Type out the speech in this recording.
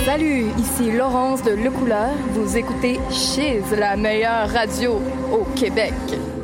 Salut, ici Laurence de Le Couleur. Vous écoutez Chiz, la meilleure radio au Québec.